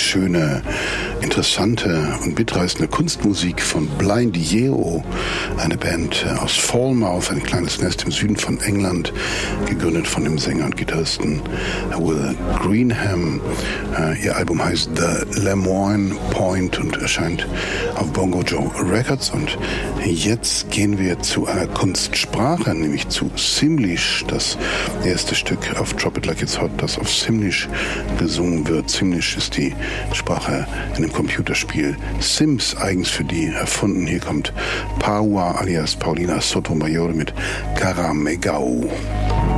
schöne, interessante und mitreißende Kunstmusik von Blind Yeo, eine Band aus Falmouth, ein kleines Nest im Süden von England, gegründet von dem Sänger und Gitarristen Will Greenham. Ihr Album heißt The Lemoine Point und erscheint auf Bongo Joe Records. Und jetzt gehen wir zu einer Kunstsprache, nämlich zu Simlish, das erste Stück auf Drop It Like It's Hot, das auf Simlish gesungen wird. Simlish ist die Sprache in dem Computerspiel Sims, eigens für die erfunden. Hier kommt Paua alias Paulina Sotomayor mit Caramegao.